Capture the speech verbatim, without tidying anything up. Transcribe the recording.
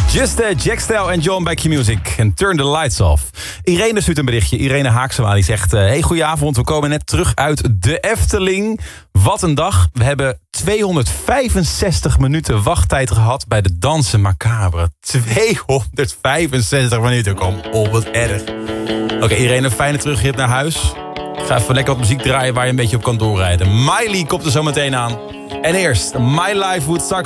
Just uh, Jack Style en John bij Q-Music. En Turn the Lights Off. Irene stuurt een berichtje. Irene Haaksema die zegt... Uh, hey, goedenavond. We komen net terug uit de Efteling. Wat een dag. We hebben tweehonderdvijfenzestig minuten wachttijd gehad bij de Dansen Macabre. tweehonderdvijfenzestig minuten. Kom op, wat erg. Oké, okay, Irene, een fijne terugrit naar huis. Ik ga even lekker wat muziek draaien waar je een beetje op kan doorrijden. Miley komt er zo meteen aan. En eerst My Life Woodstock